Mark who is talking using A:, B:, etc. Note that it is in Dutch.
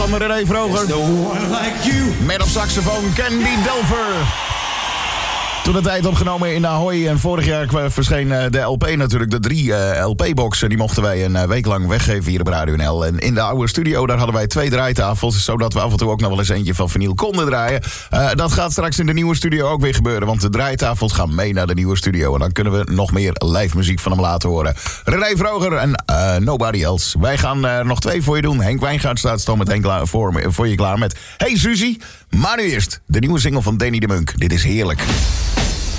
A: Van René Vroger. Met op saxofoon Candy Delver. Toen de tijd opgenomen in Ahoy. En vorig jaar verscheen de LP natuurlijk. De 3 LP-boxen. Die mochten wij een week lang weggeven hier op Radio NL. En in de oude studio daar hadden wij 2 draaitafels. Zodat we af en toe ook nog wel eens eentje van vinyl konden draaien. Dat gaat straks in de nieuwe studio ook weer gebeuren. Want de draaitafels gaan mee naar de nieuwe studio. En dan kunnen we nog meer live muziek van hem laten horen. René Vroger en Nobody Else. Wij gaan er nog 2 voor je doen. Henk Wijngaard staat zo meteen voor je klaar met Hey Suzy. Maar nu eerst de nieuwe single van Danny de Munk. Dit is heerlijk.